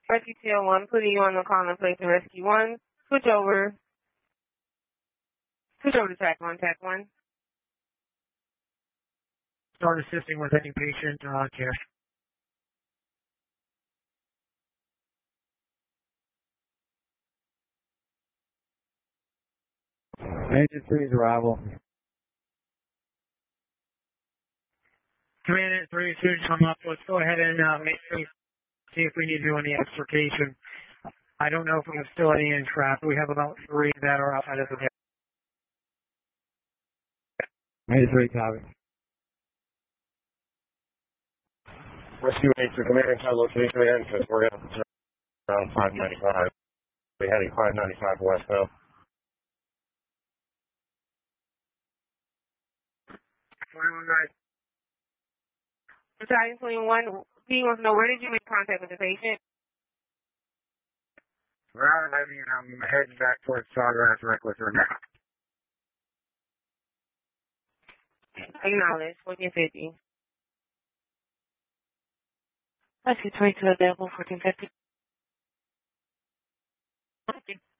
Rescue Tail 1, putting you on the call and place to Rescue 1. Switch over. Switch over to TAC 1, TAC 1. Start assisting with any patient care. Engine 3's arrival. Command 3 soon come up. Let's go ahead and see if we need to do any extrication. I don't know if we have still any entrapped. We have about 3 that are outside of the net. Engine 3, copy. Rescue 8 to command tell location again because we're going to around 595. We're heading 595 west now. 21 guys. Battalion 21, he wants to know, where did you make contact with the patient? Round 11, I'm heading back towards Sawgrass Reckless right now. Acknowledge, 1450. Rescue 22 available, 1450.